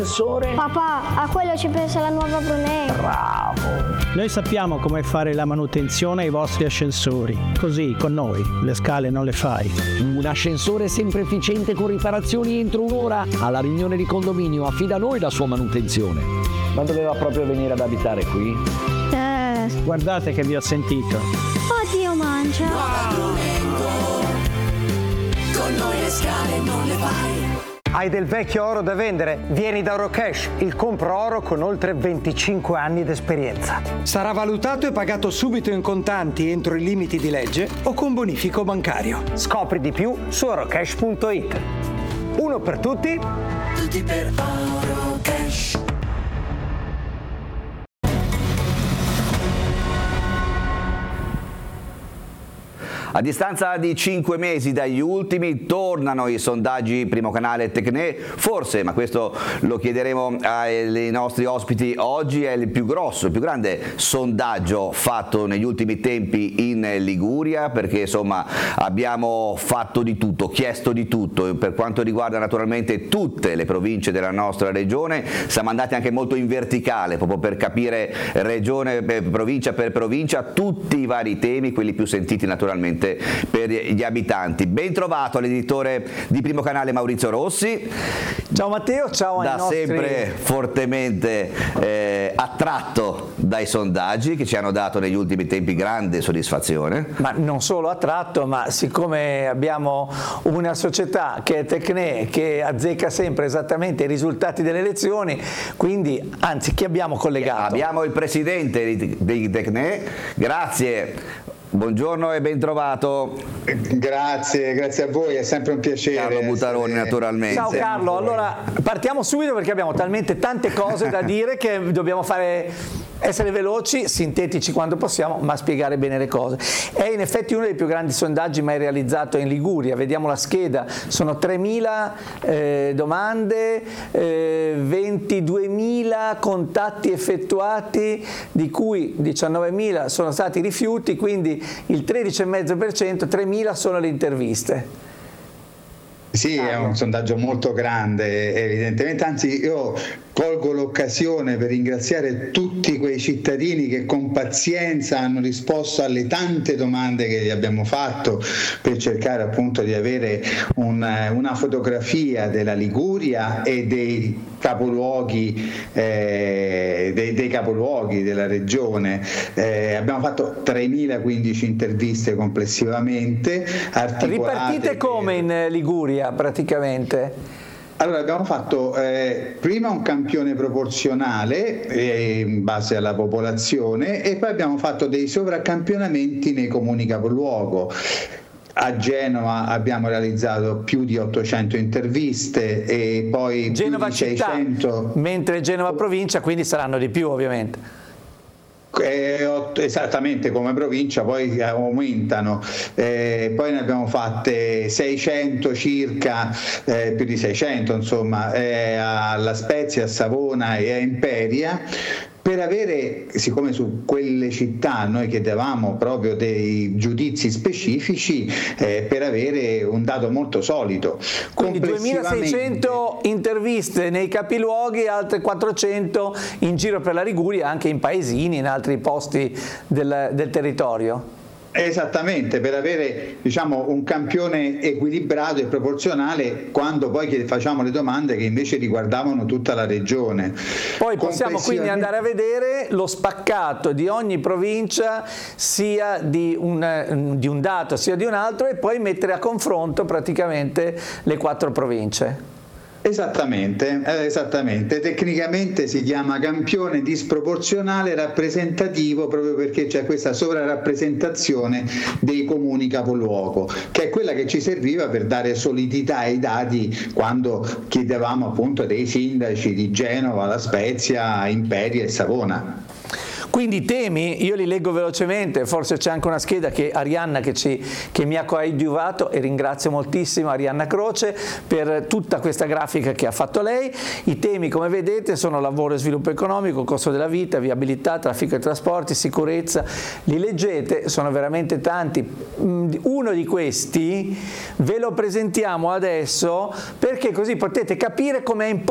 Papà, a quello ci pensa la nuova Brunei. Bravo! Noi sappiamo come fare la manutenzione ai vostri ascensori. Così, con noi, le scale non le fai. Un ascensore sempre efficiente con riparazioni entro un'ora. Alla riunione di condominio affida a noi la sua manutenzione. Ma doveva proprio venire ad abitare qui? Guardate che vi ho sentito. Oddio, mangia. Con noi le scale non le fai. Hai del vecchio oro da vendere? Vieni da Orocash, il compro oro con oltre 25 anni d'esperienza. Sarà valutato e pagato subito in contanti entro i limiti di legge o con bonifico bancario. Scopri di più su orocash.it. Uno per tutti. Tutti per Orocash. A distanza di 5 mesi dagli ultimi tornano i sondaggi Primo Canale e Tecne. Forse, ma questo lo chiederemo ai nostri ospiti oggi, è il più grosso, il più grande sondaggio fatto negli ultimi tempi in Liguria, perché insomma abbiamo fatto di tutto, chiesto di tutto per quanto riguarda naturalmente tutte le province della nostra regione. Siamo andati anche molto in verticale proprio per capire regione, provincia per provincia, tutti i vari temi, quelli più sentiti naturalmente per gli abitanti. Ben trovato all'editore di Primo Canale Maurizio Rossi. Ciao Matteo, ciao ai nostri... sempre fortemente attratto dai sondaggi che ci hanno dato negli ultimi tempi grande soddisfazione. Ma non solo attratto, ma siccome abbiamo una società che è Tecne, che azzecca sempre esattamente i risultati delle elezioni, quindi anzi chi abbiamo collegato? Abbiamo il presidente di Tecne, grazie. Buongiorno e ben trovato. Grazie a voi, è sempre un piacere. Carlo Butaroni naturalmente. Ciao Carlo, allora partiamo subito perché abbiamo talmente tante cose da dire che dobbiamo essere veloci, sintetici quando possiamo, ma spiegare bene le cose. È in effetti uno dei più grandi sondaggi mai realizzato in Liguria. Vediamo la scheda, sono 3.000 domande, 22.000 contatti effettuati, di cui 19.000 sono stati rifiuti, quindi il 13,5%, 3.000 sono le interviste. Sì, è un sondaggio molto grande, evidentemente, anzi io colgo l'occasione per ringraziare tutti quei cittadini che con pazienza hanno risposto alle tante domande che gli abbiamo fatto per cercare appunto di avere una fotografia della Liguria e dei capoluoghi della regione. Abbiamo fatto 3.015 interviste complessivamente, articolate. Ripartite come in Liguria praticamente? Allora abbiamo fatto prima un campione proporzionale in base alla popolazione e poi abbiamo fatto dei sovraccampionamenti nei comuni capoluogo. A Genova abbiamo realizzato più di 800 interviste e poi Genova più di 600... città, mentre Genova provincia, quindi saranno di più ovviamente. Esattamente come provincia, poi aumentano, poi ne abbiamo fatte 600 circa, più di 600 insomma, a La Spezia, a Savona e a Imperia, per avere, siccome su quelle città noi chiedevamo proprio dei giudizi specifici, per avere un dato molto solido. Quindi 2600 interviste nei capiluoghi, altre 400 in giro per la Liguria, anche in paesini, in altri posti del territorio. Esattamente, per avere diciamo un campione equilibrato e proporzionale quando poi facciamo le domande che invece riguardavano tutta la regione. Poi possiamo quindi andare a vedere lo spaccato di ogni provincia, sia di un dato sia di un altro, e poi mettere a confronto praticamente le 4 province. Esattamente, tecnicamente si chiama campione disproporzionale rappresentativo proprio perché c'è questa sovrarappresentazione dei comuni capoluogo, che è quella che ci serviva per dare solidità ai dati quando chiedevamo appunto dei sindaci di Genova, La Spezia, Imperia e Savona. Quindi i temi, io li leggo velocemente, forse c'è anche una scheda che Arianna che mi ha coadiuvato, e ringrazio moltissimo Arianna Croce per tutta questa grafica che ha fatto lei. I temi, come vedete, sono lavoro e sviluppo economico, costo della vita, viabilità, traffico e trasporti, sicurezza. Li leggete, sono veramente tanti. Uno di questi ve lo presentiamo adesso perché così potete capire com'è impossibile